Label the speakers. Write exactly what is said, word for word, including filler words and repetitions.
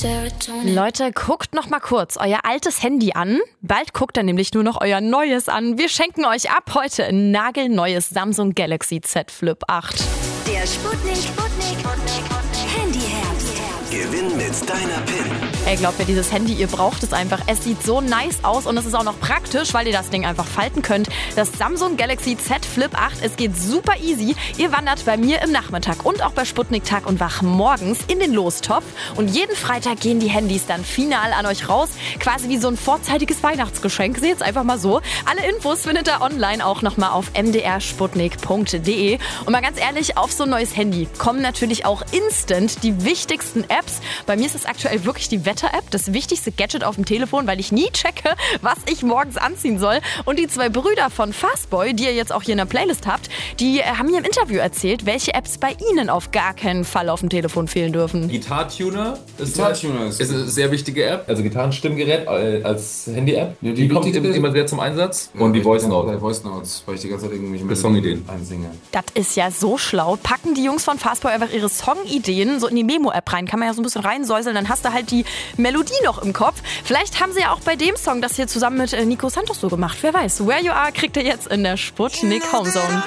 Speaker 1: Leute, guckt noch mal kurz euer altes Handy an. Bald guckt ihr nämlich nur noch euer neues an. Wir schenken euch ab heute ein nagelneues Samsung Galaxy Z Flip acht.
Speaker 2: Der Sputnik, Sputnik, Handyherbst.
Speaker 3: Gewinn mit deiner PIN.
Speaker 1: Ey, glaubt mir, dieses Handy, ihr braucht es einfach. Es sieht so nice aus und es ist auch noch praktisch, weil ihr das Ding einfach falten könnt. Das Samsung Galaxy Z Flip acht, es geht super easy. Ihr wandert bei mir im Nachmittag und auch bei Sputnik Tag und Wach morgens in den Lostopf. Und jeden Freitag gehen die Handys dann final an euch raus. Quasi wie so ein vorzeitiges Weihnachtsgeschenk. Seht's einfach mal so. Alle Infos findet ihr online auch nochmal auf m d r sputnik punkt d e. Und mal ganz ehrlich, auf so ein neues Handy kommen natürlich auch instant die wichtigsten Apps. Bei mir ist es aktuell wirklich die Wetter-App, das wichtigste Gadget auf dem Telefon, weil ich nie checke, was ich morgens anziehen soll. Und die zwei Brüder von Fastboy, die ihr jetzt auch hier in der Playlist habt, die äh, haben mir im Interview erzählt, welche Apps bei ihnen auf gar keinen Fall auf dem Telefon fehlen dürfen.
Speaker 4: Gitartuner ist,
Speaker 5: Gitartuner
Speaker 4: ist eine sehr wichtige App, also Gitarrenstimmgerät äh, als Handy-App.
Speaker 5: Ja,
Speaker 4: die, die kommt immer, immer sehr zum Einsatz.
Speaker 5: Ja,
Speaker 4: und die Voice
Speaker 5: ja,
Speaker 4: Note.
Speaker 5: Die Voice Notes, weil ich die ganze Zeit irgendwie
Speaker 4: mit Songideen
Speaker 5: einsinge.
Speaker 1: Das ist ja so schlau. Packen die Jungs von Fastboy einfach ihre Songideen so in die Memo-App rein. Kann man ja so ein bisschen reinsäuseln, dann hast du halt die Melodie noch im Kopf. Vielleicht haben sie ja auch bei dem Song das hier zusammen mit Nico Santos so gemacht. Wer weiß. Where You Are kriegt ihr jetzt in der Sputnik Homezone.